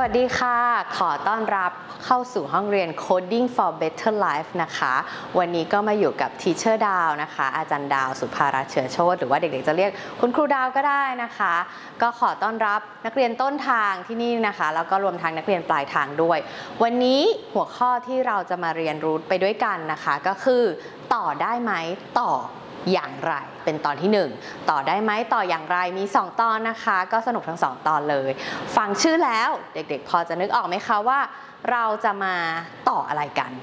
วัสดีค่ะขอต้อนรับเข้าสู่ห้องเรียน Coding for Better Life นะคะวันนี้ก็มาอยู่กับ Teacher ดาวนะคะอาจารย์ดาวสุภารัตน์เชื้อโชติหรือว่าเด็กๆจะเรียกคุณครูดาวก็ได้นะคะก็ขอต้อนรับนักเรียนต้นทางที่นี่นะคะแล้วก็รวมทั้งนักเรียนปลายทางด้วยวันนี้หัวข้อที่เราจะมาเรียนรู้ไปด้วยกันนะคะก็คือต่อได้ไหมต่ออย่างไรเป็นตอนที่1ต่อได้ไหมต่ออย่างไรมี2ตอนนะคะก็สนุกทั้ง2ตอนเลยฟังชื่อแล้วเด็กๆพอจะนึกออกไหมคะว่าเราจะมาต่ออะไรกัน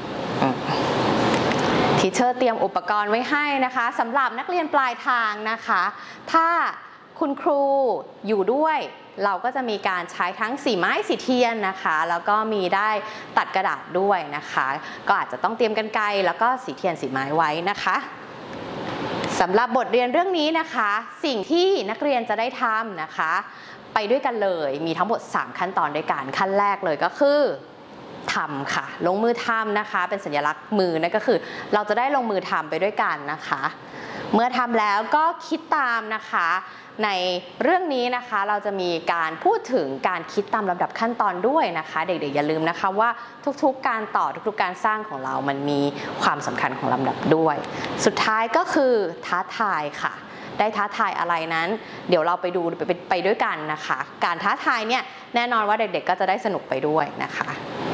ทีเชอร์เตรียมอุปกรณ์ไว้ให้นะคะสำหรับนักเรียนปลายทางนะคะถ้าคุณครูอยู่ด้วยเราก็จะมีการใช้ทั้งสีไม้สีเทียนนะคะแล้วก็มีได้ตัดกระดาษด้วยนะคะก็อาจจะต้องเตรียมกรรไกรแล้วก็สีเทียนสีไม้ไว้นะคะสำหรับบทเรียนเรื่องนี้นะคะสิ่งที่นักเรียนจะได้ทำนะคะไปด้วยกันเลยมีทั้งหมด3ขั้นตอนด้วยกันขั้นแรกเลยก็คือทำค่ะลงมือทำนะคะเป็นสัญลักษณ์มือนั่นก็คือเราจะได้ลงมือทำไปด้วยกันนะคะเมื่อทำแล้วก็คิดตามนะคะในเรื่องนี้นะคะเราจะมีการพูดถึงการคิดตามลำดับขั้นตอนด้วยนะคะเด็กๆอย่าลืมนะคะว่าทุกๆการต่อทุกๆการสร้างของเรามันมีความสำคัญของลำดับด้วยสุดท้ายก็คือท้าทายค่ะได้ท้าทายอะไรนั้นเดี๋ยวเราไปดูไปด้วยกันนะคะการท้าทายเนี่ยแน่นอนว่าเด็กๆก็จะได้สนุกไปด้วยนะคะ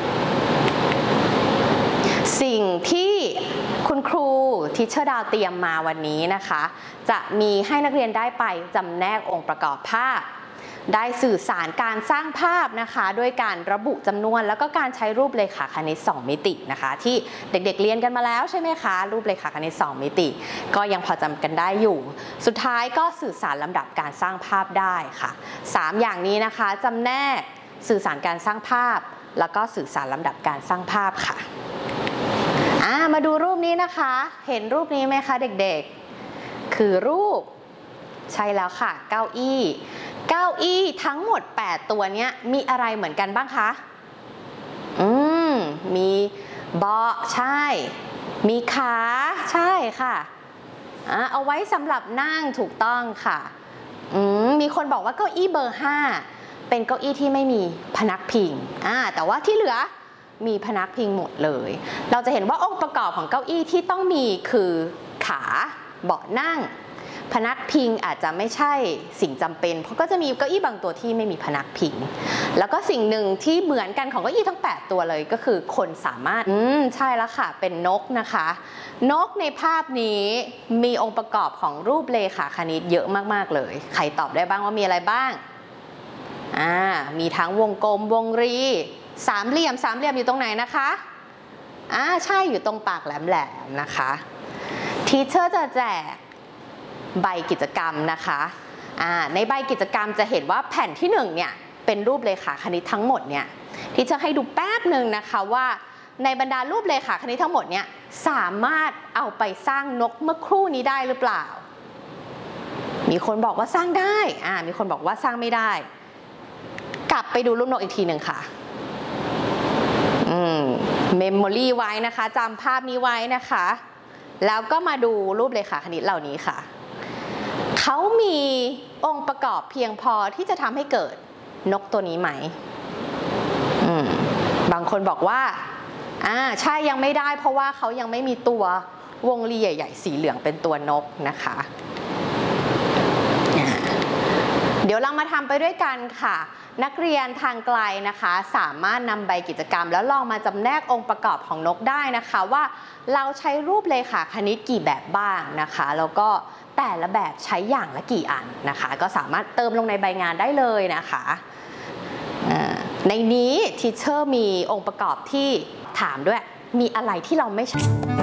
สิ่งที่คุณครูทิชเชอร์ดาวเตรียมมาวันนี้นะคะจะมีให้นักเรียนได้ไปจำแนกองค์ประกอบภาพได้สื่อสารการสร้างภาพนะคะด้วยการระบุจำนวนแล้วก็การใช้รูปเรขาคณิต2มิตินะคะที่เด็กๆเรียนกันมาแล้วใช่ไหมคะรูปเรขาคณิต2มิติก็ยังพอจำกันได้อยู่สุดท้ายก็สื่อสารลำดับการสร้างภาพได้ค่ะ3อย่างนี้นะคะจำแนกสื่อสารการสร้างภาพแล้วก็สื่อสารลำดับการสร้างภาพค่ะมาดูรูปนี้นะคะเห็นรูปนี้ไหมคะเด็กๆคือรูปใช่แล้วค่ะเก้าอี้ทั้งหมด8ตัวเนี้ยมีอะไรเหมือนกันบ้างคะมีเบาะใช่มีขาใช่ค่ะเอาไว้สำหรับนั่งถูกต้องค่ะมีคนบอกว่าเก้าอี้เบอร์5เป็นเก้าอี้ที่ไม่มีพนักพิงแต่ว่าที่เหลือมีพนักพิงหมดเลยเราจะเห็นว่าองค์ประกอบของเก้าอี้ที่ต้องมีคือขาเบาะนั่งพนักพิงอาจจะไม่ใช่สิ่งจำเป็นเพราะก็จะมีเก้าอี้บางตัวที่ไม่มีพนักพิงแล้วก็สิ่งหนึ่งที่เหมือนกันของเก้าอี้ทั้ง8ตัวเลยก็คือคนสามารถใช่แล้วค่ะเป็นนกนะคะนกในภาพนี้มีองค์ประกอบของรูปเรขาคณิตเยอะมากๆเลยใครตอบได้บ้างว่ามีอะไรบ้างมีทั้งวงกลมวงรีสามเหลี่ยมอยู่ตรงไหนนะคะใช่อยู่ตรงปากแหลมๆนะคะทีเชอร์จะแจกใบกิจกรรมนะคะในใบกิจกรรมจะเห็นว่าแผ่นที่1เนี่ยเป็นรูปเรขาคณิตทั้งหมดเนี่ยทีเชอร์ให้ดูแป๊บหนึ่งนะคะว่าในบรรดารูปเรขาคณิตทั้งหมดเนี่ยสามารถเอาไปสร้างนกเมื่อครู่นี้ได้หรือเปล่ามีคนบอกว่าสร้างได้มีคนบอกว่าสร้างไม่ได้กลับไปดูรูปนกอีกทีหนึ่งค่ะเมมโมรี่ไว้นะคะจำภาพนี้ไว้นะคะแล้วก็มาดูรูปเรขาคณิตเหล่านี้ค่ะเขามีองค์ประกอบเพียงพอที่จะทำให้เกิดนกตัวนี้ไหมบางคนบอกว่าใช่ยังไม่ได้เพราะว่าเขายังไม่มีตัววงรีใหญ่ๆสีเหลืองเป็นตัวนกนะคะเดี๋ยวเรามาทำไปด้วยกันค่ะนักเรียนทางไกลนะคะสามารถนำใบกิจกรรมแล้วลองมาจำแนกองค์ประกอบของนกได้นะคะว่าเราใช้รูปเรขาคณิตกี่แบบบ้างนะคะแล้วก็แต่ละแบบใช้อย่างละกี่อันนะคะก็สามารถเติมลงในใบงานได้เลยนะคะในนี้ทีเชอร์มีองค์ประกอบที่ถามด้วยมีอะไรที่เราไม่ใช้